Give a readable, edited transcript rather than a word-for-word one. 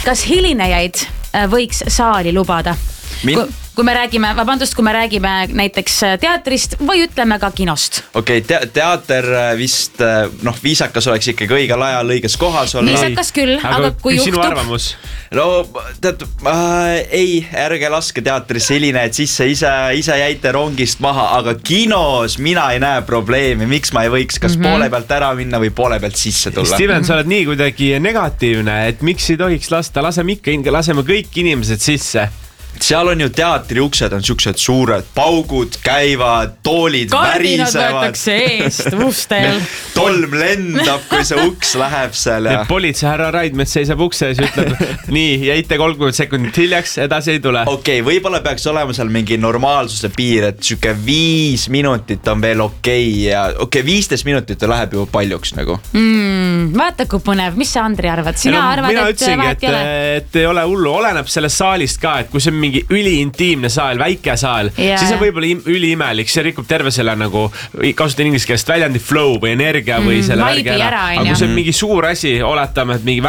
kas hilinejaid võiks saali lubada? Kui me räägime näiteks teatrist või ütleme ka kinost. Okei, teater vist, viisakas oleks ikkagi õigel ajal õiges kohas olla. Viisakas küll, aga kui juhtub... Sinu arvamus? No, ei, ärge laske teatrisse hilinejad sisse, ise jäite rongist maha, aga kinos mina ei näe probleemi, miks ma ei võiks kas poole pealt ära minna või poole pealt sisse tulla. Steven, sa oled nii kuidagi negatiivne, et miks ei tohiks lasta, laseme kõik inimesed sisse. Seal on ju teatri uksed on siuksed suured paugud, käivad, toolid Kardinad värisevad. võetakse eest ustel. Tolm lendab, kui see uks läheb seal. Ja politsei härra Raidmets seisab ukse ja ütleb, nii, jäite 30 sekundit hiljaks, edasi ei tule. Okei, võibolla peaks olema seal mingi normaalsuse piir, et siuke 5 minutit on veel ja 15 minutit läheb juba paljuks nagu. Vaata kui põnev, mis sa Andri arvad? Sina arvad, mina et vahet ei ole? et ei ole hullu, oleneb sellest saalist ka, et kui see mingi üliintiimne saal, väike saal, siis on võib-olla üliimelik, see rikub terve selle nagu, kasutan inglise keelest väljandi flow või energia või selle vibe'i ära, aga kui see on mingi suur asi, oletame, et mingi